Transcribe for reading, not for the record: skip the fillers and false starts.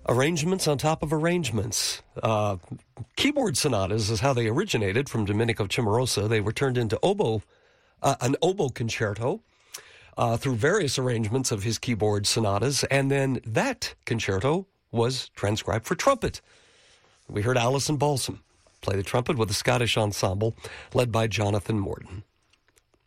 arrangements on top of arrangements. Keyboard sonatas is how they originated from Domenico Cimarosa. They were turned into an oboe concerto through various arrangements of his keyboard sonatas, and then that concerto was transcribed for trumpet. We heard Alison Balsam play the trumpet with a Scottish ensemble led by Jonathan Morton.